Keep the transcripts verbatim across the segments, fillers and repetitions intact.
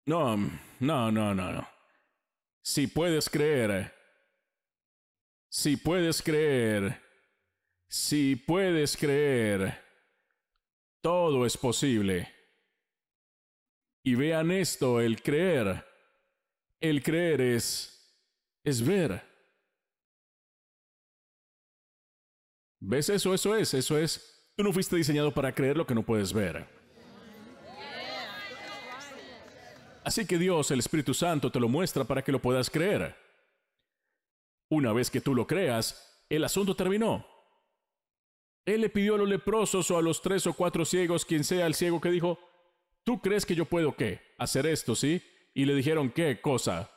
No, no, no, no, no. Si puedes creer, si puedes creer, si puedes creer, todo es posible. Y vean esto, el creer, el creer es, es ver. ¿Ves eso? Eso es, eso es. Tú no fuiste diseñado para creer lo que no puedes ver. Así que Dios, el Espíritu Santo, te lo muestra para que lo puedas creer. Una vez que tú lo creas, el asunto terminó. Él le pidió a los leprosos o a los tres o cuatro ciegos, quien sea el ciego, que dijo, ¿tú crees que yo puedo qué? Hacer esto, ¿sí? Y le dijeron, ¿qué cosa?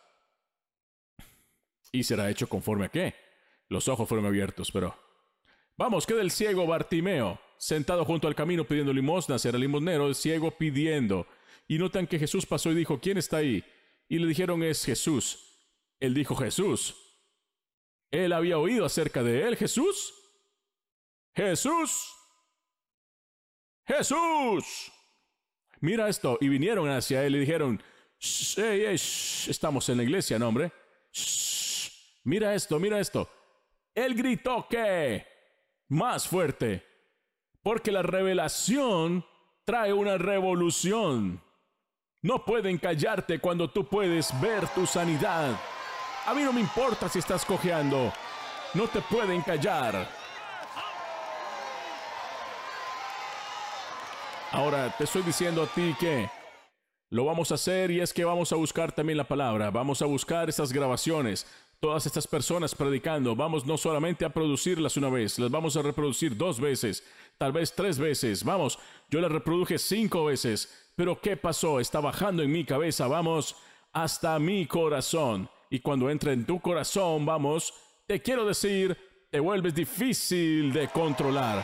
¿Y será hecho conforme a qué? Los ojos fueron abiertos, pero... Vamos, queda el ciego Bartimeo, sentado junto al camino pidiendo limosnas. Era limosnero, el ciego pidiendo. Y notan que Jesús pasó y dijo, ¿quién está ahí? Y le dijeron, es Jesús. Él dijo, Jesús. Él había oído acerca de él, Jesús. Jesús. Jesús. Mira esto. Y vinieron hacia él y dijeron, shh, hey, hey, shh, estamos en la iglesia, ¿no, hombre? Shh, mira esto, mira esto. Él gritó que más fuerte, porque la revelación trae una revolución. No pueden callarte cuando tú puedes ver tu sanidad. A mí no me importa si estás cojeando. No te pueden callar. Ahora te estoy diciendo a ti que lo vamos a hacer, y es que vamos a buscar también la palabra. Vamos a buscar estas grabaciones. Todas estas personas predicando, vamos no solamente a producirlas una vez, las vamos a reproducir dos veces, tal vez tres veces. Vamos, yo las reproduje cinco veces, pero ¿qué pasó? Está bajando en mi cabeza, vamos, hasta mi corazón. Y cuando entra en tu corazón, vamos, te quiero decir, te vuelves difícil de controlar.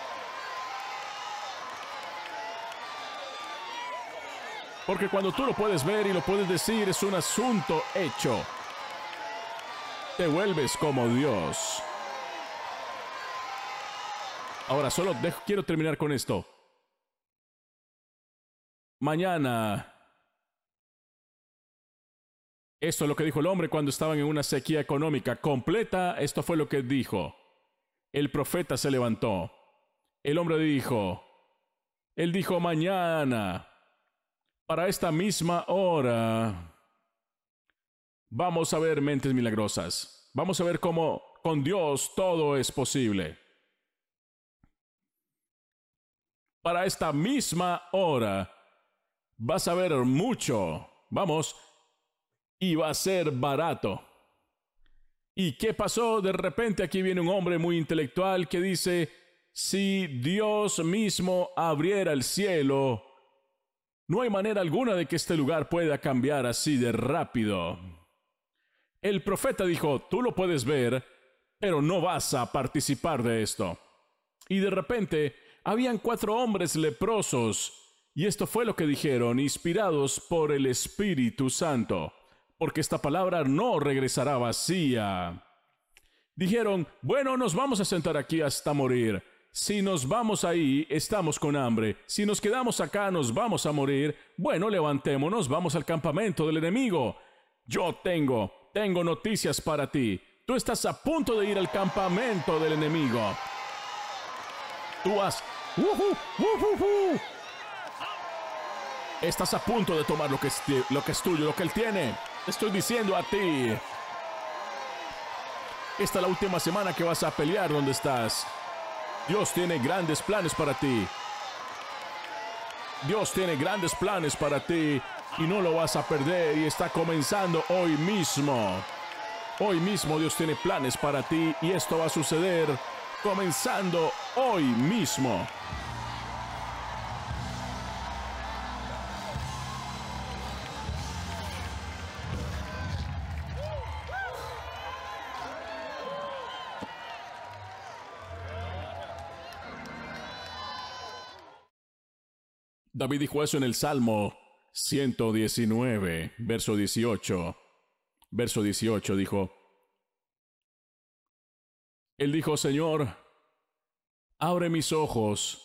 Porque cuando tú lo puedes ver y lo puedes decir, es un asunto hecho. Te vuelves como Dios. Ahora, solo dejo, quiero terminar con esto. Mañana. Esto es lo que dijo el hombre cuando estaban en una sequía económica completa. Esto fue lo que dijo. El profeta se levantó. El hombre dijo. Él dijo mañana. Para esta misma hora. Vamos a ver mentes milagrosas. Vamos a ver cómo con Dios todo es posible. Para esta misma hora vas a ver mucho. Vamos. Y va a ser barato. ¿Y qué pasó? De repente aquí viene un hombre muy intelectual que dice, si Dios mismo abriera el cielo, no hay manera alguna de que este lugar pueda cambiar así de rápido. El profeta dijo, tú lo puedes ver, pero no vas a participar de esto. Y de repente, habían cuatro hombres leprosos, y esto fue lo que dijeron, inspirados por el Espíritu Santo, porque esta palabra no regresará vacía. Dijeron, bueno, nos vamos a sentar aquí hasta morir. Si nos vamos ahí, estamos con hambre. Si nos quedamos acá, nos vamos a morir. Bueno, levantémonos, vamos al campamento del enemigo. Yo tengo... Tengo noticias para ti. Tú estás a punto de ir al campamento del enemigo. Tú has... Uh, uh, uh, uh, uh. Estás a punto de tomar lo que, es, lo que es tuyo, lo que él tiene. Te estoy diciendo a ti. Esta es la última semana que vas a pelear donde estás. Dios tiene grandes planes para ti. Dios tiene grandes planes para ti. Y no lo vas a perder, y está comenzando hoy mismo. Hoy mismo Dios tiene planes para ti, y esto va a suceder comenzando hoy mismo. David dijo eso en el Salmo ciento diecinueve, verso dieciocho. Verso dieciocho dijo, él dijo, Señor, abre mis ojos